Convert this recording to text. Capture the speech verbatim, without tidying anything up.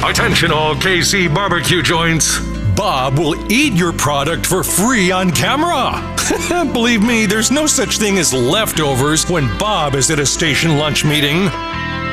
Attention all K C barbecue joints. Bob will eat your product for free on camera. Believe me, there's no such thing as leftovers when Bob is at a station lunch meeting.